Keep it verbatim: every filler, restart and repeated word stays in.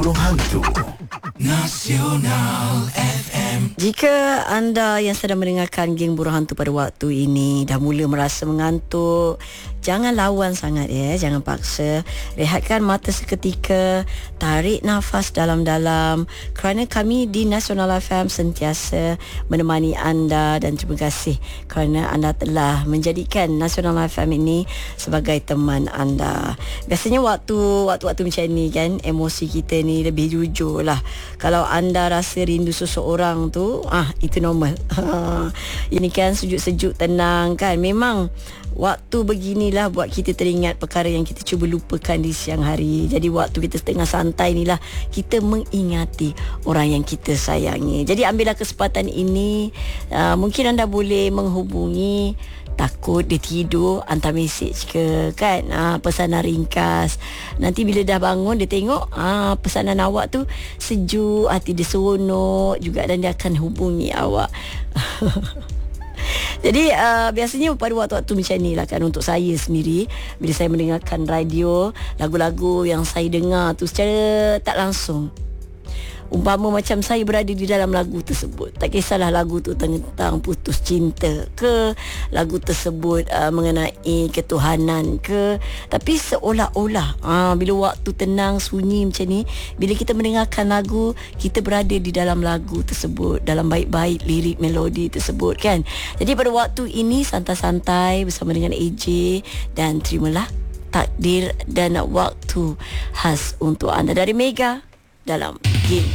Burung Hantu Nasional F M. Jika anda yang sedang mendengarkan Geng Burung Hantu pada waktu ini dah mula merasa mengantuk, jangan lawan sangat ya, jangan paksa. Rehatkan mata seketika, tarik nafas dalam-dalam, kerana kami di Nasional F M sentiasa menemani anda, dan terima kasih kerana anda telah menjadikan Nasional F M ini sebagai teman anda. Biasanya waktu waktu-waktu macam ni kan, emosi kita ni lebih jujur lah. Kalau anda rasa rindu seseorang tu, ah itu normal. Ini kan sejuk-sejuk tenang kan. Memang waktu beginilah buat kita teringat perkara yang kita cuba lupakan di siang hari. Jadi waktu kita setengah santai ni lah kita mengingati orang yang kita sayangi. Jadi ambillah kesempatan ini. uh, Mungkin anda boleh menghubungi, takut dia tidur, hantar mesej ke kan, ha, pesanan ringkas. Nanti bila dah bangun dia tengok ha, pesanan awak tu sejuk, hati dia seronok juga, dan dia akan hubungi awak. Jadi uh, biasanya pada waktu-waktu macam ni lah kan, untuk saya sendiri, bila saya mendengarkan radio, lagu-lagu yang saya dengar tu secara tak langsung, umpama macam saya berada di dalam lagu tersebut, tak kisahlah lagu tu tentang putus cinta ke, lagu tersebut uh, mengenai ketuhanan ke, tapi seolah-olah uh, bila waktu tenang sunyi macam ni, bila kita mendengarkan lagu, kita berada di dalam lagu tersebut, dalam baik-baik lirik melodi tersebut kan. Jadi pada waktu ini santai-santai bersama dengan A J, dan terimalah takdir dan waktu khas untuk anda dari Mega dalam Geng